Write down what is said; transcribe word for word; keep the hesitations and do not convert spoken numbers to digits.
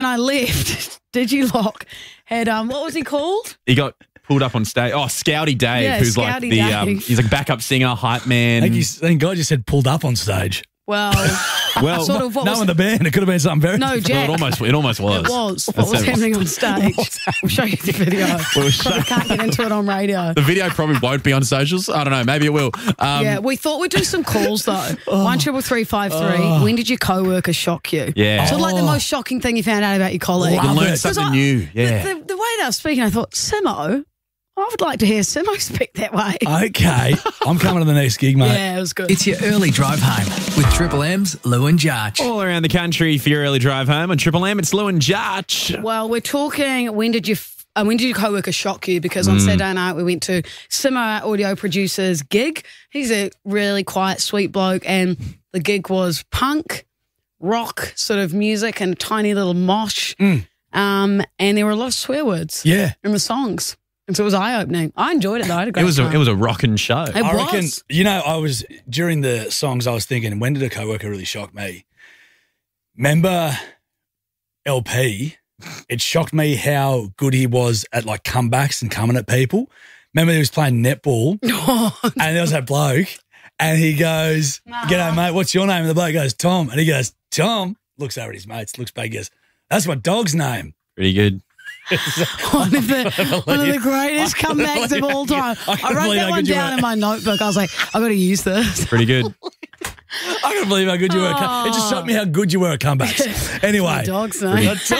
I left, Digilock had, um, what was he called? He got pulled up on stage. Oh, Scouty Dave, Yeah, who's like Scouty the, um, Dave. he's like backup singer, hype man. I think, he's, I think God just said pulled up on stage. Well, well, sort of what no was in the band. It could have been something very No, different. Jack. Well, it almost, it almost was. It was. What That's was it. happening on stage? We'll show you the video. We'll show- Probably can't get into it on radio. The video probably won't be on socials. I don't know. Maybe it will. Um, Yeah, we thought we'd do some calls though. One triple three five three. When did your co-worker shock you? Yeah. So like the Oh. most shocking thing you found out about your colleague. You can learn it. Because something I- new. Yeah. The, the, the way they were speaking, I thought, Simo, I would like to hear Simo speak that way. Okay. I'm coming to the next gig, mate. Yeah, it was good. It's your early drive home with Triple M's Lou and Jarch. All around the country for your early drive home on Triple M. It's Lou and Jarch. Well, we're talking, when did you... Uh, when did your co-worker shock you? Because on Saturday night we went to Simo, our audio producer's gig. He's a really quiet, sweet bloke, and the gig was punk, rock sort of music and a tiny little mosh. Mm. Um, and there were a lot of swear words Yeah. in the songs. And so it was eye-opening. I enjoyed it though. I had a great It was a, time. it was a rocking show. It I was. reckon, you know, I was, during the songs, I was thinking, when did a coworker really shock me? Remember L P? It shocked me how good he was at like comebacks and coming at people. Remember he was playing netball and there was that bloke and he goes, "G'day, mate, what's your name?" And the bloke goes, "Tom." And he goes, "Tom," looks over at his mates, looks back, goes, "That's my dog's name." Pretty good. one, of the, one of the greatest comebacks of all time. I I, can't wrote believe that how one good you down were. in my notebook. I was like, I've got to use this. Pretty good. I can't believe how good you were. At com- it just shocked me how good you were at comebacks. Anyway. My dog's name.